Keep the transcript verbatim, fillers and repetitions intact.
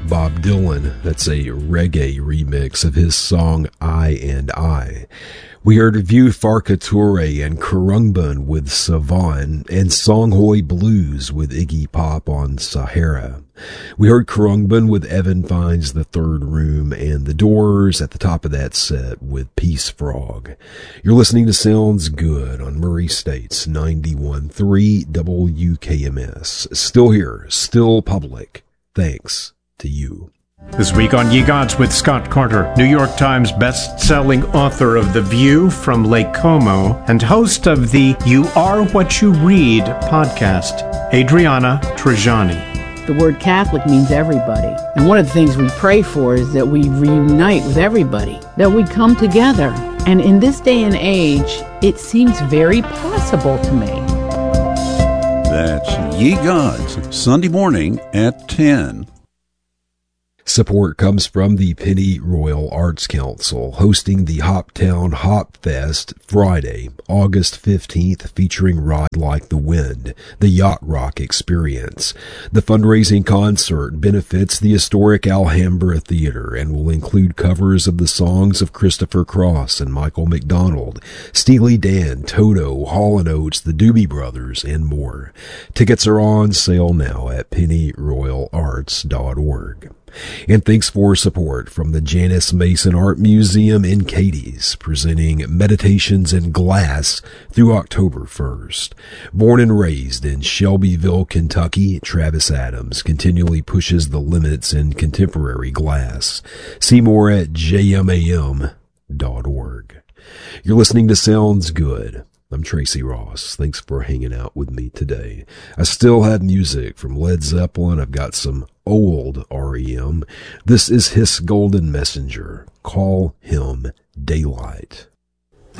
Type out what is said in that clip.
Bob Dylan. That's a reggae remix of his song I and I. We heard View Farcature and Kurungbun with Savan, and Songhoi Blues with Iggy Pop on Sahara. We heard Kurungbun with Evan Finds the Third Room, and The Doors at the top of that set with Peace Frog. You're listening to Sounds Good on Murray State's ninety-one point three W K M S. Still here, still public. Thanks to you. This week on Ye Gods with Scott Carter, New York Times best-selling author of The View from Lake Como and host of the You Are What You Read podcast, Adriana Trajani. The word Catholic means everybody. And one of the things we pray for is that we reunite with everybody, that we come together. And in this day and age, it seems very possible to me. That's Ye Gods, Sunday morning at ten. Support comes from the Pennyroyal Arts Council, hosting the Hoptown Hop Fest Friday, August fifteenth, featuring Ride Like the Wind, the Yacht Rock Experience. The fundraising concert benefits the historic Alhambra Theater and will include covers of the songs of Christopher Cross and Michael McDonald, Steely Dan, Toto, Hall and Oates, the Doobie Brothers, and more. Tickets are on sale now at pennyroyal arts dot org. And thanks for support from the Janice Mason Art Museum in Cadiz, presenting Meditations in Glass through October first. Born and raised in Shelbyville, Kentucky, Travis Adams continually pushes the limits in contemporary glass. See more at j m a m dot org. You're listening to Sounds Good. I'm Tracy Ross. Thanks for hanging out with me today. I still have music from Led Zeppelin. I've got some old R E M. This is His Golden Messenger. Call him Daylight.